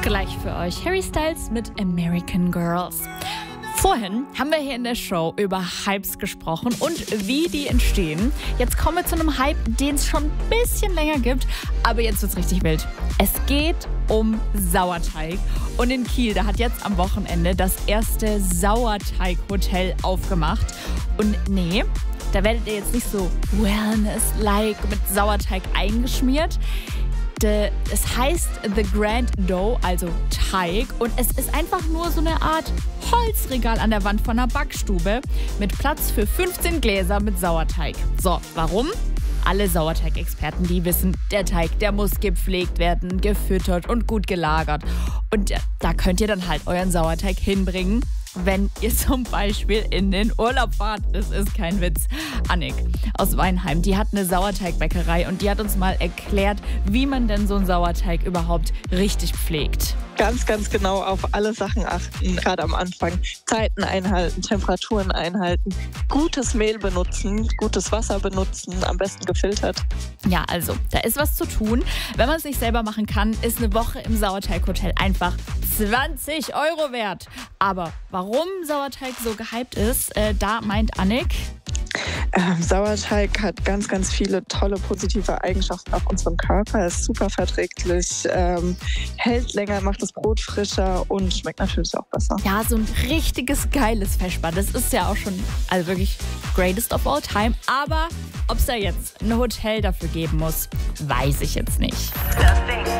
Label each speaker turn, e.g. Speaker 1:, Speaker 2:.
Speaker 1: Gleich für euch Harry Styles mit American Girls. Vorhin haben wir hier in der Show über Hypes gesprochen und wie die entstehen. Jetzt kommen wir zu einem Hype, den es schon ein bisschen länger gibt, aber jetzt wird's richtig wild. Es geht um Sauerteig. Und in Kiel, da hat jetzt am Wochenende das erste Sauerteig-Hotel aufgemacht. Und nee, da werdet ihr jetzt nicht so Wellness-like mit Sauerteig eingeschmiert. Es heißt The Grand Dough, also Teig. Und es ist einfach nur so eine Art Holzregal an der Wand von einer Backstube mit Platz für 15 Gläser mit Sauerteig. So, warum? Alle Sauerteigexperten, die wissen, der Teig, der muss gepflegt werden, gefüttert und gut gelagert. Und da könnt ihr dann halt euren Sauerteig hinbringen, wenn ihr zum Beispiel in den Urlaub fahrt. Das ist kein Witz. Annik aus Weinheim, die hat eine Sauerteigbäckerei und die hat uns mal erklärt, wie man denn so einen Sauerteig überhaupt richtig pflegt.
Speaker 2: Ganz, ganz genau auf alle Sachen achten, gerade am Anfang. Zeiten einhalten, Temperaturen einhalten, gutes Mehl benutzen, gutes Wasser benutzen, am besten gefiltert.
Speaker 1: Ja, also, da ist was zu tun. Wenn man es nicht selber machen kann, ist eine Woche im Sauerteighotel einfach 20 € wert. Aber warum Sauerteig so gehypt ist, da meint Annik:
Speaker 2: Sauerteig hat ganz, ganz viele tolle positive Eigenschaften auf unserem Körper. Er ist super verträglich, hält länger, macht das Brot frischer und schmeckt natürlich auch besser.
Speaker 1: Ja, so ein richtiges geiles Vesper. Das ist ja auch schon, also wirklich greatest of all time. Aber ob es da jetzt ein Hotel dafür geben muss, weiß ich jetzt nicht.